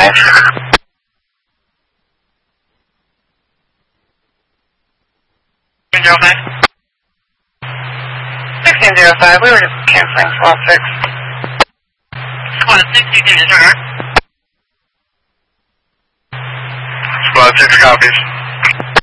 1605. 1605, we were just canceling Squad 6. Squad 6, you can return. Squad 6 copies.